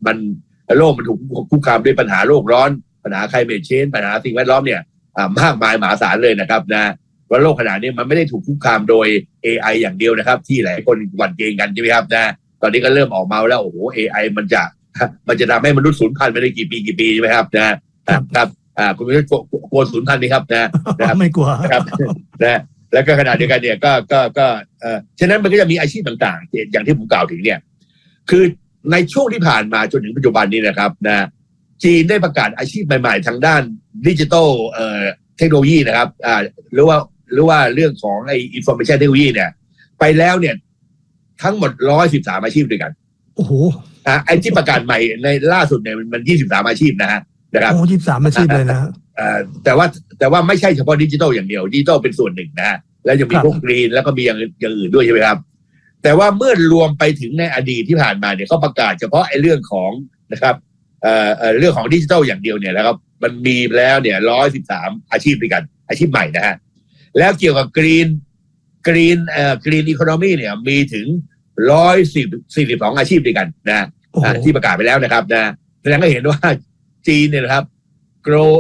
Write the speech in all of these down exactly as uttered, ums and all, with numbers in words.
มันโลกมันถูกคุกคามด้วยปัญหาโลกร้อนปัญหาไคลเมทเชนปัญหาสิ่งแวดล้อมเนี่ยมากมายมหาศาลเลยนะครับนะว่าโลกขนาดนี้มันไม่ได้ถูกคุกคามโดย เอ ไอ อย่างเดียวนะครับที่หลายคนหวั่นเกรงกันใช่ไหมครับนะตอนนี้ก็เริ่มออกมาแล้วโอ้โห เอ ไอ มันจะมันจะทำให้มนุษย์สูญพันธุ์ไปได้กี่ปีกี่ปีใช่ไหมครับนะครับอ่าคุณไม่กลัวสูญพันธุ์ไหมครับนะไม่กลัวครับนะแล้วก็ขนาดเดียวกันเนี่ยก็ก็ก็เอ่อฉะนั้นมันก็จะมีอาชีพต่างๆอย่างที่ผมกล่าวถึงเนี่ยคือในช่วงที่ผ่านมาจนถึงปัจจุบันนี้นะครับนะจีนได้ประกาศอาชีพใหม่ๆทางด้านดิจิทัลเอ่อเทคโนโลยีนะครับอ่าหรือว่าหรือว่าเรื่องของไอ้อินฟอร์เมชันเทคโนโลยีเนี่ยไปแล้วเนี่ยทั้งหมดหนึ่งร้อยสิบสามอาชีพด้วยกันโอ้โหอ่าไอ้ที่ประกาศใหม่ในล่าสุดเนี่ยมันยี่สิบสามอาชีพนะฮะนะครับโอ้ยี่สิบสามอาชีพเลยนะอ่าแต่ว่าแต่ว่าไม่ใช่เฉพาะดิจิทัลอย่างเดียวดิจิทัลเป็นส่วนหนึ่งนะฮะแล้วยังมีพวกกรีนแล้วก็มีอย่างอย่างอื่นด้วยใช่ไหมครับแต่ว่าเมื่อรวมไปถึงในอดีตที่ผ่านมาเนี่ยเขาประกาศเฉพาะไอ้เรื่องของนะครับเอ่อเอ่อเรื่องของดิจิทัลอย่างเดียวเนี่ยนะครับมันมีแล้วเนี่ยหนึ่งร้อยสิบสามอาชีพด้วยกันอาชีพใหม่นะฮะแล้วเกี่ยวกับกรีนกรีนเอ่อกรีนอีโคโนมีเนี่ยมีถึงหนึ่งร้อยสี่สิบสองอาชีพด้วยกันนะที่ประกาศไปแล้วนะครับนะแสดงให้เห็นว่าจีนเนี่ยนะครับ grow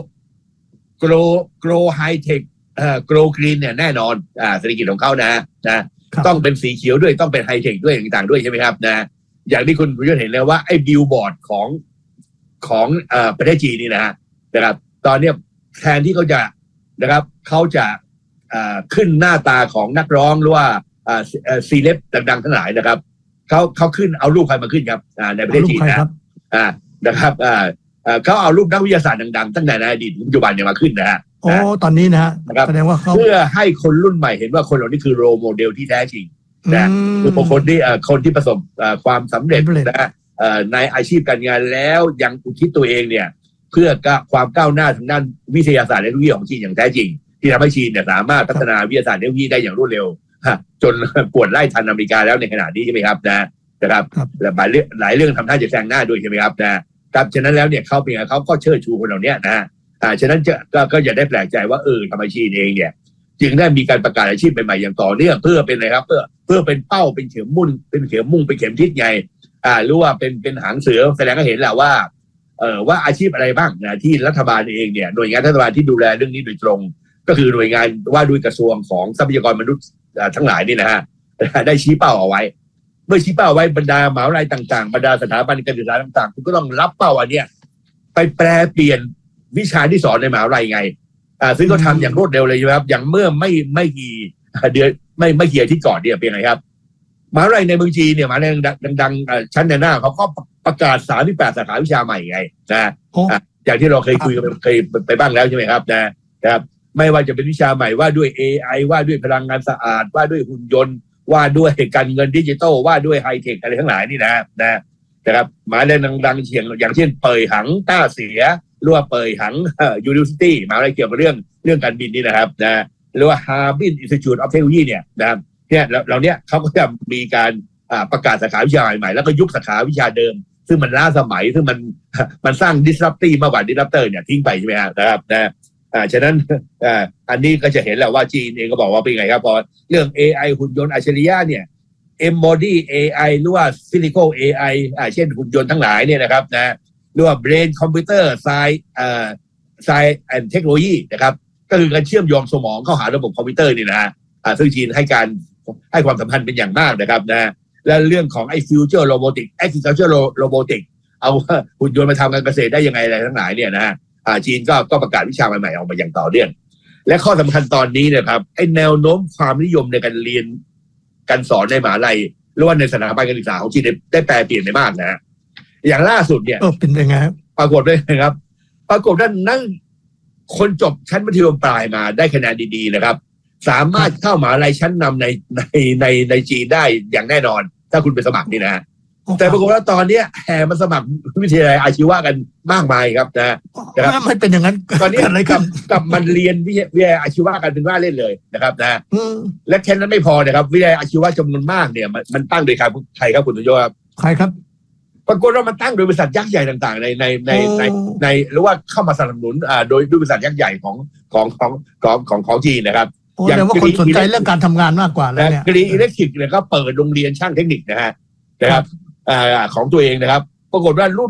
grow grow high tech เอ่อ grow green เนี่ยแน่นอนอ่าเศรษฐกิจของเขานะนะต้องเป็นสีเขียวด้วยต้องเป็นไฮเทคด้วยต่างๆด้วยใช่ไหมครับนะอย่างที่คุณผู้ชมเห็นแล้วว่าไอ้บิลบอร์ดของของเอ่อประเทศจีนนี่นะฮะนะครับตอนนี้แทนที่เขาจะนะครับเขาจะอ่าขึ้นหน้าตาของนักร้องหรือว่าอ่าซีเลบดังๆทั้งหลายนะครับเขาเขาขึ้นเอารูปใครมาขึ้นครับอ่าในประเทศจีนนะอ่านะครับอ่าเขาเอารูปนักวิทยาศาสตร์ดังๆตั้งแต่ในอดีตถึงปัจจุบันเนี่ยมาขึ้นนะฮะโอ้ตอนนี้นะฮะแสดงว่าเขาเพื่อให้คนรุ่นใหม่เห็นว่าคนเหล่านี้คือโรโมเดลที่แท้จริงนะคือคนที่คนที่ประสบความสำเร็จนะในอาชีพการงานแล้วยังอุทิศตัวเองเนี่ยเพื่อความก้าวหน้าทางด้านวิทยาศาสตร์และเทคโนโลยีของจีนอย่างแท้จริงที่ทำให้จีนเนี่ยสามารถพัฒนาวิทยาศาสตร์เทคโนโลยีได้อย่างรวดเร็วจนกวดไล่ทันอเมริกาแล้วในขณะนี้ใช่ไหมครับนะนะครับและหลายเรื่องหลายเรื่องทำท่าจะแซงหน้าด้วยใช่ไหมครับนะครับฉะนั้นแล้วเนี่ยเขาเป็นเขาก็เชิดชูคนเหล่านี้นะอ่าฉะนั้นจะก็ก็อย่าได้แปลกใจว่าเออทำไมจีนเองเนี่ยจึงได้มีการประกาศอาชีพใหม่ๆอย่างต่อเนื่องเพื่อเป็นอะไรครับเพื่อเพื่อเป็นเป้าเป็นเข็มมุ่งเป็นเข็มมุ่งเป็นเข็มทิศไงอ่าหรือว่าเป็นเป็นหางเสือแสดงให้เห็นแหละว่าเออว่าอาชีพอะไรบ้างนะที่รัฐบาลเองเนี่ยหน่วยงานรัฐบาลที่ดูแลเรื่องนี้โดยตรงก็คือหน่วยงานว่าด้วยกระทรวงของทรัพยากรมนุษย์ทั้งหลายนี่นะฮะได้ชี้เป้าเอาไว้เมื่อชี้เป้าไว้บรรดามหาวิทยาลัยต่างๆบรรดาสถาบันการศึกษาต่างๆคุณก็ต้องรับเป้าอันเนี้ยไปแปลเปลี่ยนวิชาที่สอนในมหาวิทยาลัยไงอ่าซึ่งเขาทำอย่างรวดเร็วเลยครับอย่างเมื่อไม่ไม่กี่เดือนไม่ไม่กี่อาทิตย์ก่อนเนี่ยเป็นไงครับมหาวิทยาลัยในเมืองจีนเนี่ยมหาวิทยาลัยดังๆชั้นในหน้าเขาก็ประกาศสามสิบแปดสาขาวิชาใหม่ไงนะอย่างที่เราเคยคุยกันเคยไปบ้างแล้วใช่ไหมครับนะครับไม่ว่าจะเป็นวิชาใหม่ว่าด้วย เอ ไอ ว่าด้วยพลังงานสะอาดว่าด้วยหุ่นยนต์ว่าด้วยการเงินดิจิทัลว่าด้วยไฮเทคอะไรทั้งหลายนี่นะนะนะครับมหาวิทยาลัยดังๆเฉียงอย่างเช่นเป่ยหังต้าเสียหรือว่าเป่ยหังยูนิเวอร์ซิตี้มหาวิทยาลัยเกี่ยวกับเรื่องเรื่องการบินนี่นะครับนะหรือว่า Harbin Institute of Technology เนี่ยนะครับเนี่ยเราเนี่ยเขาก็จะมีการประกาศสาขาวิชาใหม่แล้วก็ยุบสาขาวิชาเดิมซึ่งมันล้าสมัยซึ่งมันมันสร้าง disruptive มากกว่า disruptor เนี่ยทิ้งไปใช่ไหมครับนะอ่าฉะนั้นอ่าอันนี้ก็จะเห็นแล้วว่าจีนเองก็บอกว่าเป็นไงครับพอเรื่อง เอ ไอ หุ่นยนต์อัจฉริยะเนี่ย embody เอ ไอ หรือว่า physical เอ ไอ อ่าเช่นหุ่นยนต์ทั้งหลายเนี่ยนะครับนะหรือว่า brain computer science อ่า science and technology นะครับก็คือการเชื่อมโยงสมองเข้าหาระบบคอมพิวเตอร์นี่นะฮะอ่าซึ่งจีนให้การให้ความสำคัญเป็นอย่างมากนะครับนะและเรื่องของไอ้ future robotic agriculture robotic เอาหุ่นยนต์มาทำการเกษตรได้ยังไงอะไรทั้งหลายเนี่ยนะฮะอ่าจีนก็ก็ประกาศวิชาใหม่ๆออกมาอย่างต่อเนื่องและข้อสำคัญตอนนี้นะครับไอ้แนวโน้มความนิยมในการเรียนการสอนในมหาลัยหรือว่าในสถาบันการศึกษาของจีนได้แปรเปลี่ยนไปมากนะอย่างล่าสุดเนี่ยเป็นยังไงปรากฏด้วยนะครับปรากฏว่านั่งคนจบชั้นมัธยมปลายมาได้คะแนนดีๆนะครับสามารถเข้ามหาลัยชั้นนำในในในในจีนได้อย่างแน่นอนถ้าคุณไปสมัครนี่นะแต่ปรากฏว่าตอนนี้แห่มาสมัครวิทยาลัยอาชีวะกันมากมายครับนะนะครับไม่เป็นอย่างนั้นตอนนี้อะไรกับกับมันเรียนวิทยาลัยอาชีวะกันเป็นว่าเล่นเลยนะครับนะและแค่นั้นไม่พอนะครับวิทยาลัยอาชีวะจำนวนมากเนี่ยมันมันตั้งโดยใครใครครับคุณตุโยครับใครครับปรากฏว่ามันตั้งโดยบริษัทยักษ์ใหญ่ต่างๆในในในในในหรือว่าเข้ามาสนับสนุนอ่าโดยด้วยบริษัทยักษ์ใหญ่ของของของของของของจีนนะครับอย่างว่าคนสนใจเรื่องการทำงานมากกว่าแล้วเนี่ยกรีอิเล็กทริกเนี่ยก็เปิดโรงเรียนช่างเทคนิคนะฮะนะครับอ่าของตัวเองนะครับปรากฏว่ารุ่น